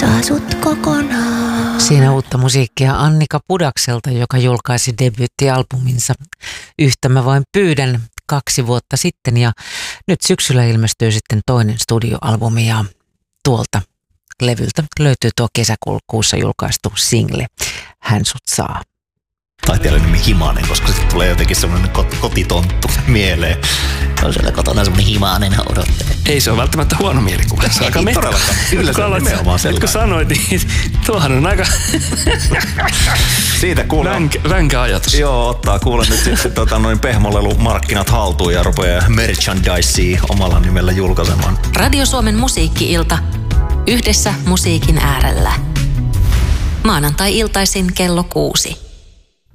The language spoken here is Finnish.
saa sut kokonaan. Siinä uutta musiikkia Annika Pudakselta, joka julkaisi debyyttialbuminsa Yhtä mä vain pyydän 2 vuotta sitten. Ja nyt syksyllä ilmestyy sitten toinen studioalbumi ja tuolta levyltä löytyy tuo kesäkuussa julkaistu single Hän sut saa. Taiteilijan Himanen, koska sitten tulee jotenkin semmoinen kotitonttu mieleen. On siellä kotona semmoinen Himanen odottelee. Ei se ole välttämättä huono mielikuva. Ei todellakaan. Kyllä se on nimenomaan sellainen. Kun sanoit, niin tuohan on aika siitä kuulen. Vänkä ajatus. Joo, ottaa kuulen nyt sitten noin pehmolelumarkkinat haltuun ja rupeaa merchandisea omalla nimellä julkaisemaan. Radio Suomen musiikki-ilta. Yhdessä musiikin äärellä. Maanantai-iltaisin kello 6.